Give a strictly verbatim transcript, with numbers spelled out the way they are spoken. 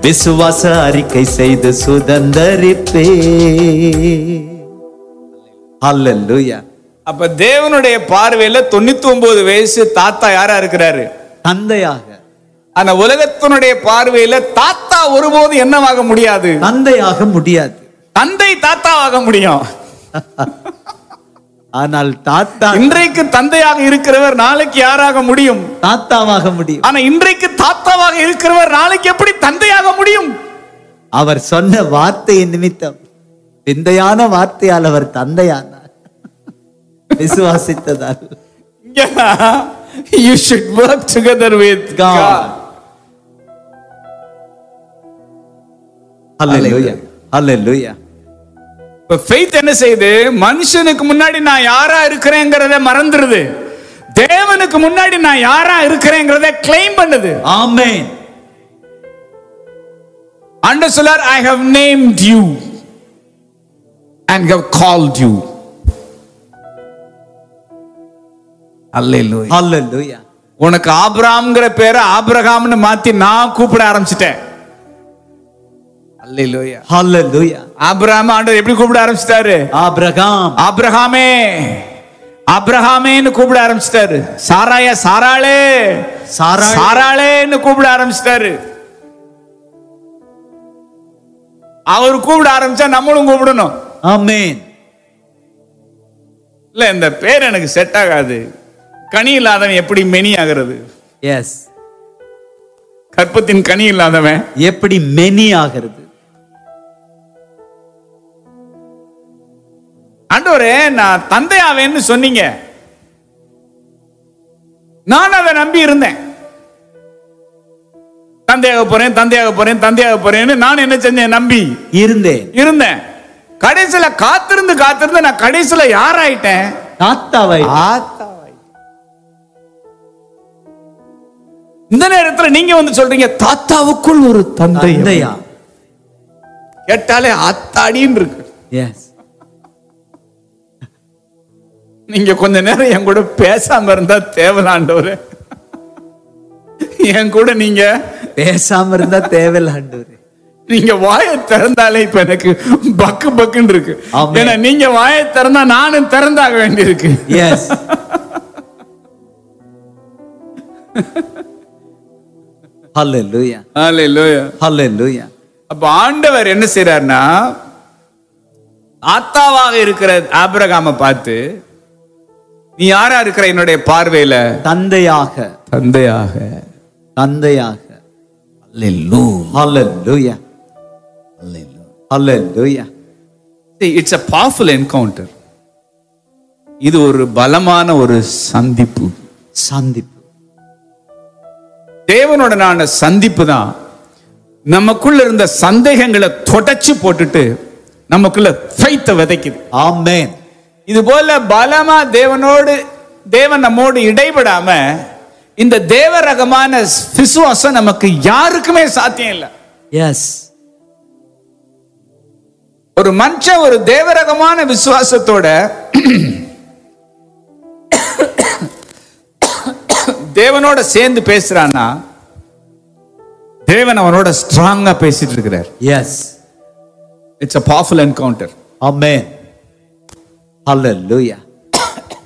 விசுவாச அறிக்கை செய்து சுதந்தரிப்பே. ஹல்லேலூயா. அப்ப தேவனுடைய பார்வையில தொண்ணூத்தி ஒன்பது வயசு தாத்தா யாரா இருக்கிறாரு? தந்தையாக. ஆனா உலகத்தினுடைய பார்வையில தாத்தா ஒருபோது என்னவாக முடியாது? தந்தையாக முடியாது. தந்தை தாத்தாவாக முடியும். ஆனால் தாத்தா இன்றைக்கு தந்தையாக இருக்கிறவர் நாளைக்கு யாராக முடியும்? தாத்தாவாக முடியும். ஆனா இன்றைக்கு தாத்தாவாக இருக்கிறவர் நாளைக்கு எப்படி தந்தையாக முடியும்? அவர் சொன்ன வார்த்தையின் நிமித்தம், விந்தையான வார்த்தையால் அவர் தந்தையானார். விசுவாசித்ததால். You should work together with God. Hallelujah. Hallelujah. இப்ப faith என்ன செய்யுது? மனுஷனுக்கு முன்னாடி நான் யாரா இருக்கிறேங்கிறத மறந்துருது. தேவனுக்கு முன்னாடி நான் யாரா இருக்கிறேங்கிறத கிளைம் பண்ணுது. ஆமென். ஆண்டவர் சொல்றார், I have named you and have called you. Hallelujah. Hallelujah. உனக்கு ஆபிரகாம்ங்கற பேரை ஆபிரகாம்னு மாத்தி நான் கூப்பிட ஆரம்பிச்சிட்டேன். Hallelujah. Hallelujah. ஆபிரகாம் ஆண்டவர் எப்படி கூப்பிட ஆரம்பிச்சிட்டாரு? ஆபிரகாம். ஆபிரகாமே ஆபிரகாமேன்னு கூப்பிட ஆரம்பிச்சிட்டாரு. சாராய சாராளே சாராளேன்னு கூப்பிட ஆரம்பிச்சிட்டாரு. அவர் கூப்பிட ஆரம்பிச்சா நம்மளும் கூப்பிடணும். ஆமென். இல்ல இந்த பேர் எனக்கு செட் ஆகாது. கனி இல்லாதவன் எப்படி மெனி ஆகிறது? எஸ். கற்பத்தின் கனி இல்லாதவன் எப்படி மெனி ஆகிறது? ஆண்டவரே, நான் தந்தையாவேன்னு சொன்னீங்க, நான் அதை நம்பி இருந்தேன். தந்தையாக போறேன் தந்தையாக போறேன் தந்தையாக போறேன்னு நான் என்ன செஞ்சேன்? நம்பி இருந்தேன் இருந்தேன். கடைசியில காத்திருந்து காத்திருந்து நான் கடைசியில யாராயிட்டேன்? தாத்தாவை. இந்த நேரத்தில் நீங்க வந்து சொல்றீங்க தாத்தாவுக்குள் ஒரு தந்தை. தந்தையா? கேட்டாலே ஆத்தாடின்னு இருக்கு. எஸ். நீங்க கொஞ்ச நேரம் என் கூட பேசாம இருந்தா தேவலாண்டவரே. என் கூட நீங்க பேசாம இருந்தா தேவையில்ல ஆண்டவரே. நீங்க வாயை திறந்தாலே இப்ப எனக்கு பக்கு பக்குன்னு இருக்கு. ஏன்னா நீங்க வாயை திறந்தா நானும் திறந்தாக வேண்டி இருக்கு. எஸ். ஹல்லேலூயா. ஹல்லேலூயா. ஹல்லேலூயா. அப்ப ஆண்டவர் என்ன செய்றார்னா, ஆத்தாவாக இருக்கிற ஆபிரகாமை பார்த்து, நீ யாரா இருக்கிற என்னுடைய பார்வையில? தந்தையாக. தந்தையாக. தந்தையாக. ஹல்லேலூயா. ஹல்லேலூயா. ஹல்லேலூயா. See, it's a powerful encounter. இது ஒரு பலமான ஒரு சந்திப்பு. சந்திப்பு. தேவனுடனான சந்திப்பு தான் நமக்குள்ள இருந்த சந்தேகங்களை தொடச்சு போட்டுட்டு நமக்குள்ள ஃபெய்த் விதைக்குது. ஆமென். இது போல பலமா தேவனோடு தேவன் நம்மோடு இடைபடாம இந்த தேவ ரகமான விசுவாசம் நமக்கு யாருக்குமே சாத்தியம் இல்லை. எஸ். ஒரு மனுஷன் ஒரு தேவ ரகமான விசுவாசத்தோட தேவனோட சேர்ந்து பேசுறானா, தேவன் அவனோட ஸ்ட்ராங்கா பேசிட்டு இருக்கிறார். S. It's a powerful encounter. Amen. Hallelujah.